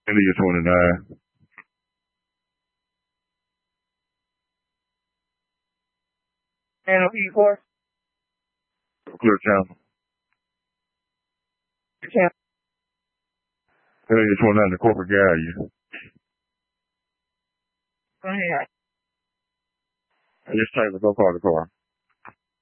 Into your 29. And E4? Clear channel. Channel. Into your 29, the corporate guy, you. Go ahead. Just Taylor, go park the car.